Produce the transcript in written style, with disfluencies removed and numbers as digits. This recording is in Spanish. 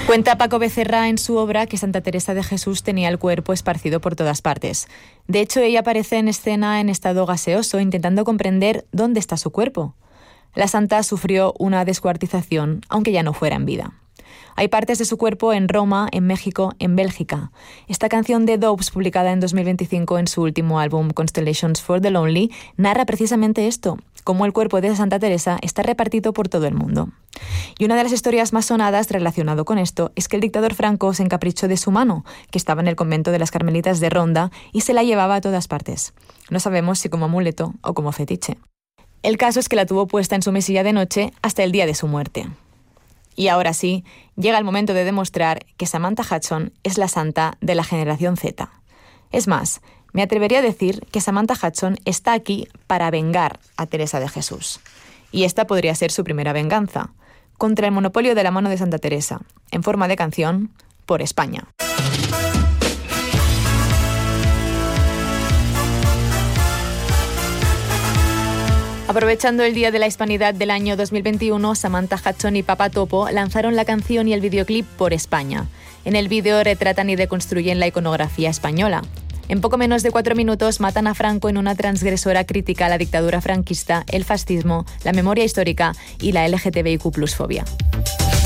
Cuenta Paco Becerra en su obra que Santa Teresa de Jesús tenía el cuerpo esparcido por todas partes. De hecho, ella aparece en escena en estado gaseoso, intentando comprender dónde está su cuerpo. La santa sufrió una descuartización, aunque ya no fuera en vida. Hay partes de su cuerpo en Roma, en México, en Bélgica. Esta canción de Doves, publicada en 2025 en su último álbum Constellations for the Lonely, narra precisamente esto, cómo el cuerpo de Santa Teresa está repartido por todo el mundo. Y una de las historias más sonadas relacionado con esto es que el dictador Franco se encaprichó de su mano, que estaba en el convento de las Carmelitas de Ronda, y se la llevaba a todas partes. No sabemos si como amuleto o como fetiche. El caso es que la tuvo puesta en su mesilla de noche hasta el día de su muerte. Y ahora sí, llega el momento de demostrar que Samantha Hudson es la santa de la generación Z. Es más, me atrevería a decir que Samantha Hudson está aquí para vengar a Teresa de Jesús. Y esta podría ser su primera venganza, contra el monopolio de la mano de Santa Teresa, en forma de canción, por España. Aprovechando el Día de la Hispanidad del año 2021, Samantha Hudson y Papa Topo lanzaron la canción y el videoclip Por España. En el vídeo retratan y deconstruyen la iconografía española. En poco menos de 4 minutos matan a Franco en una transgresora crítica a la dictadura franquista, el fascismo, la memoria histórica y la LGTBIQ+-fobia.